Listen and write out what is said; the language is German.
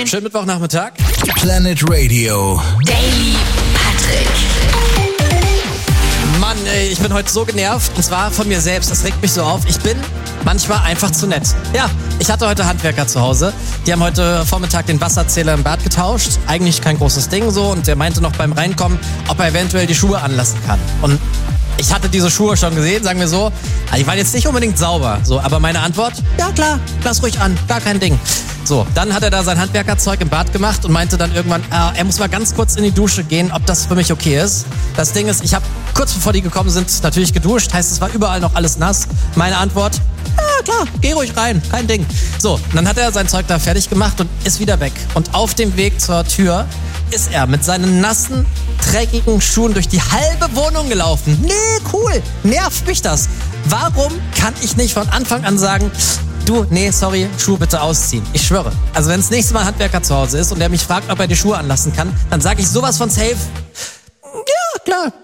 Schönen Mittwochnachmittag. Planet Radio. Daily Patrick. Mann, ey, ich bin heute so genervt. Und zwar von mir selbst. Das regt mich so auf. Ich bin manchmal einfach zu nett. Ja, ich hatte heute Handwerker zu Hause. Die haben heute Vormittag den Wasserzähler im Bad getauscht. Eigentlich kein großes Ding so. Und der meinte noch beim Reinkommen, ob er eventuell die Schuhe anlassen kann. Und ich hatte diese Schuhe schon gesehen, sagen wir so. Die waren jetzt nicht unbedingt sauber. So, aber meine Antwort, ja klar, lass ruhig an, gar kein Ding. So, dann hat er da sein Handwerkerzeug im Bad gemacht und meinte dann irgendwann, er muss mal ganz kurz in die Dusche gehen, ob das für mich okay ist. Das Ding ist, ich habe kurz bevor die gekommen sind, natürlich geduscht. Heißt, es war überall noch alles nass. Meine Antwort, ja klar, geh ruhig rein, kein Ding. So, und dann hat er sein Zeug da fertig gemacht und ist wieder weg. Und auf dem Weg zur Tür ist er mit seinen nassen, dreckigen Schuhen durch die halbe Wohnung gelaufen. Nee, cool, nervt mich das. Warum kann ich nicht von Anfang an sagen, du, nee, sorry, Schuhe bitte ausziehen. Ich schwöre. Also wenn das nächste Mal ein Handwerker zu Hause ist und der mich fragt, ob er die Schuhe anlassen kann, dann sage ich sowas von safe, ja, klar,